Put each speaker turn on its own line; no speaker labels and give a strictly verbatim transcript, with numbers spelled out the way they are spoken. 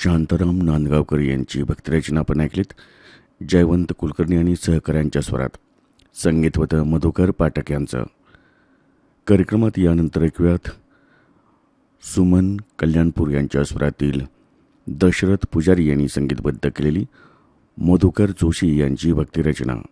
शांताराम नांदगावकर यांची भक्तिरचना आपण ऐकलीत. जयवंत कुलकर्णी आणि सहकाऱ्यांच्या स्वरात. संगीत होतं मधुकर पाठक यांचं. कार्यक्रमात यानंतर ऐकूयात सुमन कल्याणपूर यांच्या स्वरातील दशरथ पुजारी यांनी संगीतबद्ध केलेली मधुकर जोशी यांची भक्तिरचना.